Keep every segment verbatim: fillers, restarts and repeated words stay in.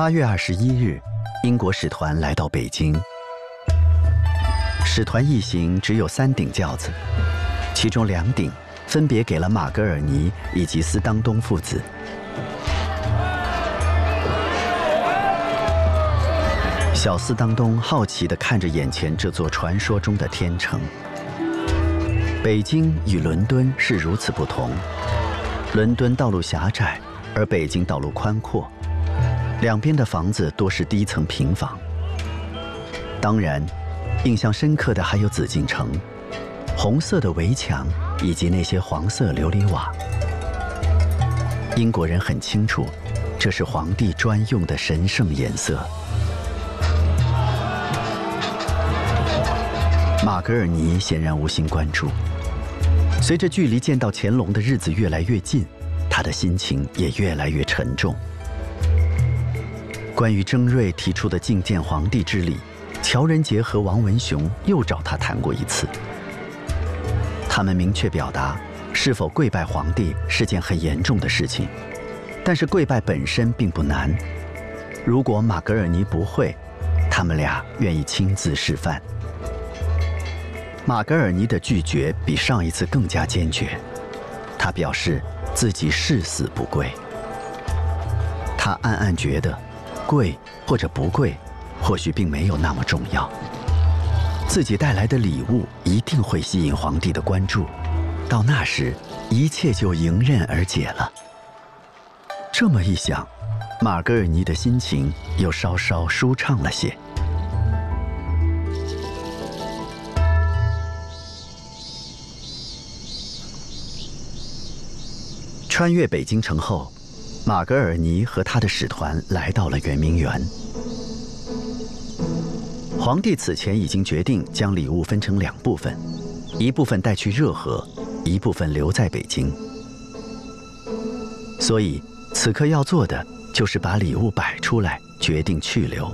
八月二十一日，英国使团来到北京。使团一行只有三顶轿子，其中两顶分别给了马格尔尼以及斯当东父子。小斯当东好奇地看着眼前这座传说中的天城。北京与伦敦是如此不同，伦敦道路狭窄，而北京道路宽阔，两边的房子多是低层平房。当然，印象深刻的还有紫禁城，红色的围墙以及那些黄色琉璃瓦。英国人很清楚，这是皇帝专用的神圣颜色。马格尔尼显然无心关注。随着距离见到乾隆的日子越来越近，他的心情也越来越沉重。关于征瑞提出的觐见皇帝之礼，乔仁杰和王文雄又找他谈过一次。他们明确表达，是否跪拜皇帝是件很严重的事情，但是跪拜本身并不难。如果马格尔尼不会，他们俩愿意亲自示范。马格尔尼的拒绝比上一次更加坚决，他表示自己誓死不跪。他暗暗觉得，跪或者不跪，或许并没有那么重要。自己带来的礼物一定会吸引皇帝的关注，到那时，一切就迎刃而解了。这么一想，马格尔尼的心情又稍稍舒畅了些。穿越北京城后，马格尔尼和他的使团来到了圆明园。皇帝此前已经决定将礼物分成两部分，一部分带去热河，一部分留在北京。所以此刻要做的就是把礼物摆出来，决定去留。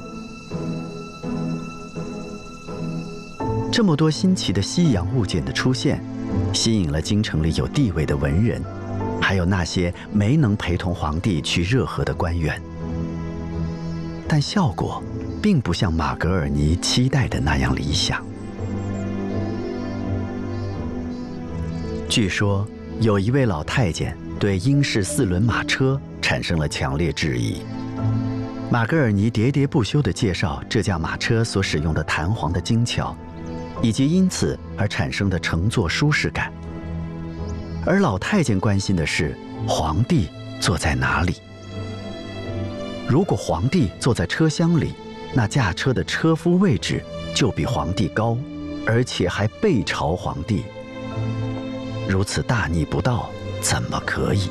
这么多新奇的西洋物件的出现，吸引了京城里有地位的文人，还有那些没能陪同皇帝去热河的官员。但效果并不像马格尔尼期待的那样理想。据说有一位老太监对英式四轮马车产生了强烈质疑。马格尔尼喋喋不休地介绍这架马车所使用的弹簧的精巧，以及因此而产生的乘坐舒适感。而老太监关心的是皇帝坐在哪里。如果皇帝坐在车厢里，那驾车的车夫位置就比皇帝高，而且还背朝皇帝。如此大逆不道，怎么可以？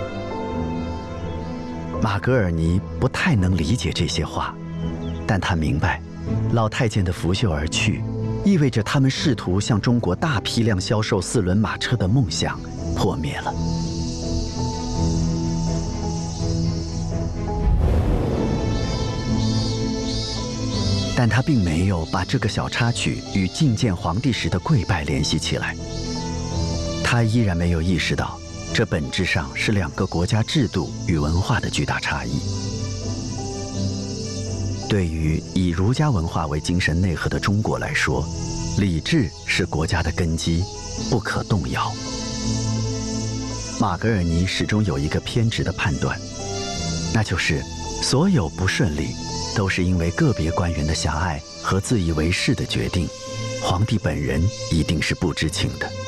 马格尔尼不太能理解这些话，但他明白，老太监的拂袖而去，意味着他们试图向中国大批量销售四轮马车的梦想破灭了。但他并没有把这个小插曲与觐见皇帝时的跪拜联系起来。他依然没有意识到，这本质上是两个国家制度与文化的巨大差异。对于以儒家文化为精神内核的中国来说，礼制是国家的根基，不可动摇。马格尔尼始终有一个偏执的判断，那就是所有不顺利都是因为个别官员的狭隘和自以为是的决定，皇帝本人一定是不知情的。